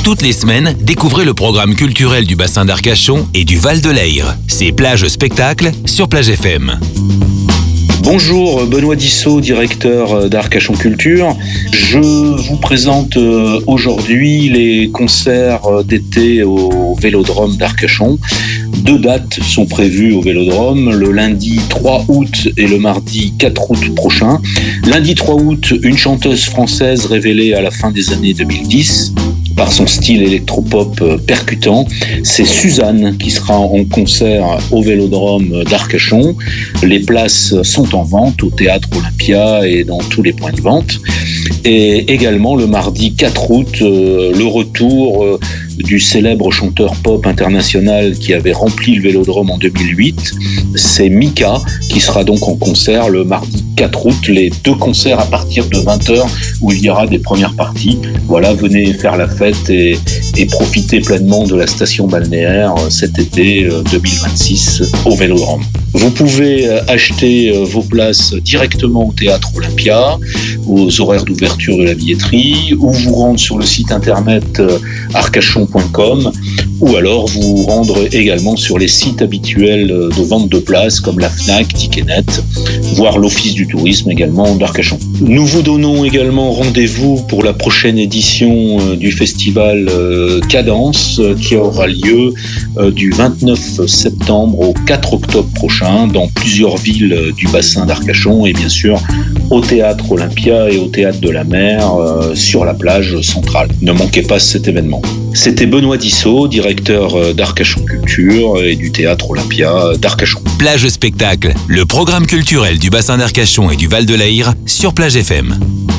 Toutes les semaines, découvrez le programme culturel du bassin d'Arcachon et du Val de l'Ayre. C'est Plage Spectacle sur Plage FM. Bonjour, Benoît Dissot, directeur d'Arcachon Culture. Je vous présente aujourd'hui les concerts d'été au Vélodrome d'Arcachon. 2 dates sont prévues au Vélodrome, le lundi 3 août et le mardi 4 août prochain. Lundi 3 août, une chanteuse française révélée à la fin des années 2010 par son style électropop percutant. C'est Suzanne qui sera en concert au Vélodrome d'Arcachon. Les places sont en vente au Théâtre Olympia et dans tous les points de vente. Et également le mardi 4 août, le retour du célèbre chanteur pop international qui avait rempli le Vélodrome en 2008. C'est Mika qui sera donc en concert le mardi 4 août. Les 2 concerts à partir de 20h où il y aura des premières parties. Voilà, venez faire la fête et profiter pleinement de la station balnéaire cet été 2026 au Vélodrome. Vous pouvez acheter vos places directement au Théâtre Olympia, aux horaires d'ouverture de la billetterie, ou vous rendre sur le site internet arcachon.com, ou alors vous rendre également sur les sites habituels de vente de places comme la Fnac, Ticketnet, voire l'Office du tourisme également d'Arcachon. Nous vous donnons également rendez-vous pour la prochaine édition du festival Cadence qui aura lieu du 29 septembre au 4 octobre prochain dans plusieurs villes du bassin d'Arcachon et bien sûr au Théâtre Olympia et au Théâtre de la Mer sur la plage centrale. Ne manquez pas cet événement. C'était Benoît Dissot, directeur d'Arcachon Culture et du Théâtre Olympia d'Arcachon. Plage Spectacle, le programme culturel du bassin d'Arcachon et du Val de l'Ayre sur Plage FM.